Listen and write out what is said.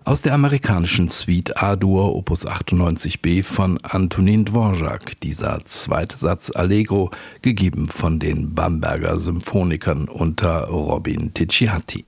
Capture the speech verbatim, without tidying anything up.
Aus der amerikanischen Suite A-Dur Opus achtundneunzig b von Antonín Dvořák, dieser zweite Satz Allegro, gegeben von den Bamberger Symphonikern unter Robin Ticciati.